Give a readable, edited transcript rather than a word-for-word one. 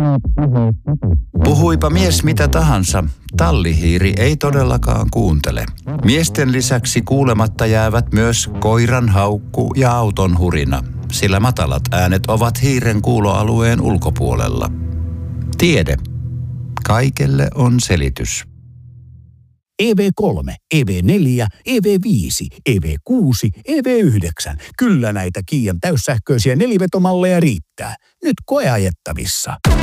Puhuipa mies mitä tahansa, tallihiiri ei todellakaan kuuntele. Miesten lisäksi kuulematta jäävät myös koiran haukku ja auton hurina, sillä matalat äänet ovat hiiren kuuloalueen ulkopuolella. Tiede. Kaikelle on selitys. EV3, EV4, EV5, EV6, EV9. Kyllä näitä Kiian täyssähköisiä nelivetomalleja riittää. Nyt koeajettavissa.